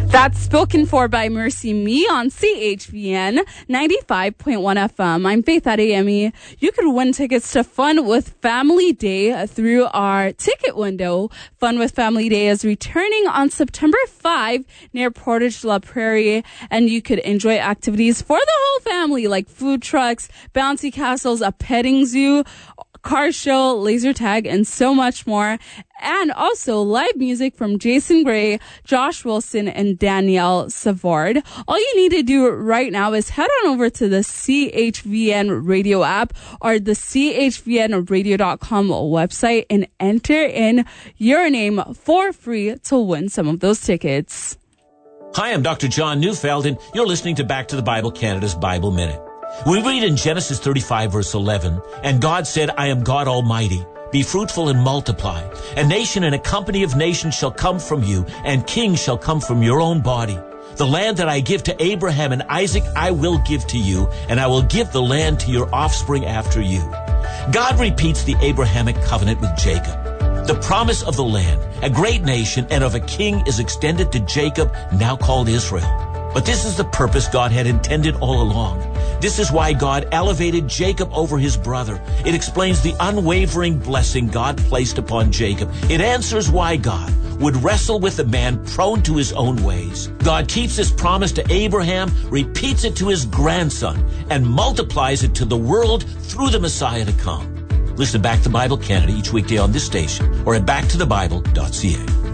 That's spoken for by Mercy Me on CHVN 95.1 FM. I'm Faith Adeyemi. You could win tickets to Fun with Family Day through our ticket window. Fun with Family Day is returning on September 5 near Portage La Prairie, and you could enjoy activities for the whole family like food trucks, bouncy castles, a petting zoo, car show, laser tag, and so much more. And also live music from Jason Gray, Josh Wilson, and Danielle Savard. All you need to do right now is head on over to the CHVN radio app or the chvnradio.com website and enter in your name for free to win some of those tickets. Hi, I'm Dr. John Neufeld, and you're listening to Back to the Bible Canada's Bible Minute. We read in Genesis 35, verse 11, and God said, I am God Almighty. Be fruitful and multiply. A nation and a company of nations shall come from you, and kings shall come from your own body. The land that I give to Abraham and Isaac I will give to you, and I will give the land to your offspring after you. God repeats the Abrahamic covenant with Jacob. The promise of the land, a great nation, and of a king is extended to Jacob, now called Israel. But this is the purpose God had intended all along. This is why God elevated Jacob over his brother. It explains the unwavering blessing God placed upon Jacob. It answers why God would wrestle with a man prone to his own ways. God keeps his promise to Abraham, repeats it to his grandson, and multiplies it to the world through the Messiah to come. Listen Back to Bible Canada each weekday on this station or at backtothebible.ca.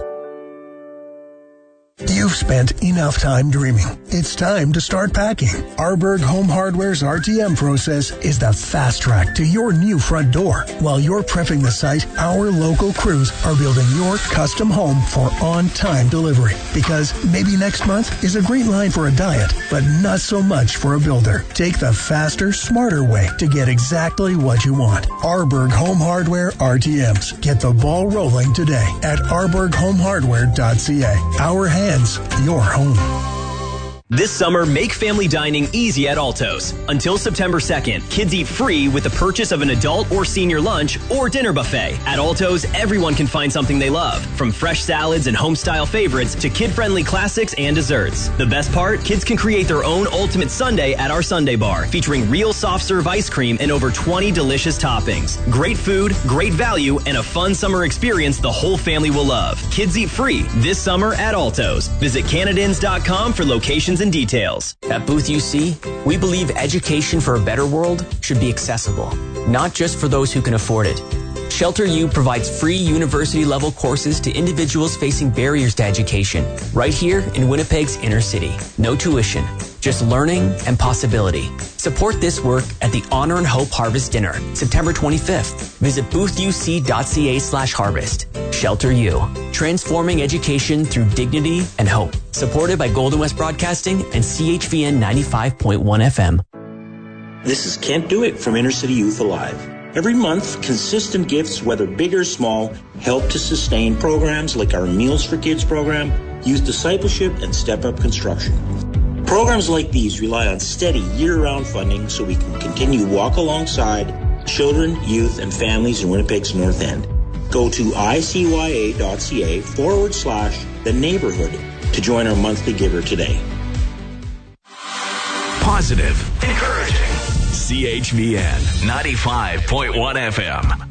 You've spent enough time dreaming. It's time to start packing. Arberg Home Hardware's RTM process is the fast track to your new front door. While you're prepping the site, our local crews are building your custom home for on-time delivery. Because maybe next month is a green line for a diet, but not so much for a builder. Take the faster, smarter way to get exactly what you want. Arberg Home Hardware RTMs. Get the ball rolling today at arberghomehardware.ca. Our hands, your home. This summer, make family dining easy at Alto's. Until September 2nd, kids eat free with the purchase of an adult or senior lunch or dinner buffet. At Alto's, everyone can find something they love, from fresh salads and home-style favorites to kid-friendly classics and desserts. The best part? Kids can create their own ultimate sundae at our Sundae Bar, featuring real soft-serve ice cream and over 20 delicious toppings. Great food, great value, and a fun summer experience the whole family will love. Kids eat free this summer at Alto's. Visit Canadians.com for locations and details. At Booth UC, we believe education for a better world should be accessible, not just for those who can afford it. Shelter U provides free university-level courses to individuals facing barriers to education, right here in Winnipeg's inner city. No tuition, just learning and possibility. Support this work at the Honor and Hope Harvest Dinner, September 25th. Visit boothuc.ca/harvest. Shelter U, transforming education through dignity and hope. Supported by Golden West Broadcasting and CHVN 95.1 FM. This is Can't Do It from Inner City Youth Alive. Every month, consistent gifts, whether big or small, help to sustain programs like our Meals for Kids program, Youth Discipleship, and Step Up Construction. Programs like these rely on steady year-round funding so we can continue to walk alongside children, youth, and families in Winnipeg's North End. Go to icya.ca/the neighborhood to join our monthly giver today. Positive, encouraging. CHVN 95.1 FM.